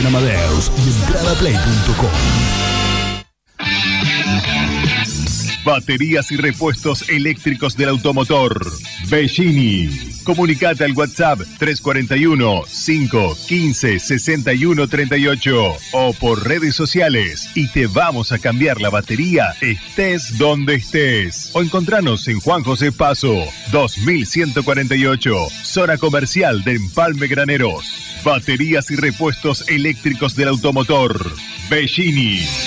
Amadeus y entradaplay.com. Baterías y repuestos eléctricos del automotor. Bellini. Comunicate al WhatsApp 341-515-6138 o por redes sociales y te vamos a cambiar la batería estés donde estés. O encontranos en Juan José Paso, 2148, zona comercial de Empalme Graneros. Baterías y repuestos eléctricos del automotor. Bellini.